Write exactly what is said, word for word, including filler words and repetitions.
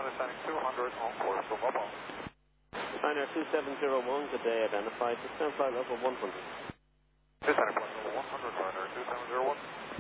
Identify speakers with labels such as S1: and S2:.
S1: descending two hundred on course to Mobile.
S2: Ryanair two seven zero one, good day, identified, descend flight level one hundred.
S1: Descending flight level one hundred, Ryanair two seven zero one.